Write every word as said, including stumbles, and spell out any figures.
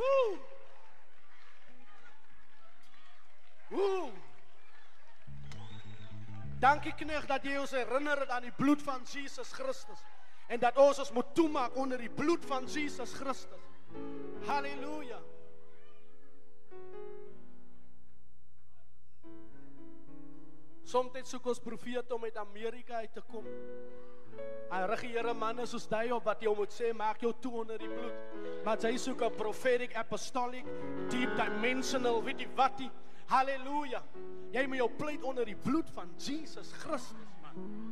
Woe! Woe! Dankie knegt dat jy ons herinner het aan die bloed van Jesus Christus. En dat ons ons moet toemaak onder die bloed van Jesus Christus. Halleluja. Soms soek ons profete om uit Amerika uit te kom. En regeere manne soos die op wat jy moet sê, maak jou toe onder die bloed. Maar sy soek 'n prophetic, apostolic, deep dimensional, weet jy wat die, halleluja. Jy moet jou pleit onder die bloed van Jesus Christus, man.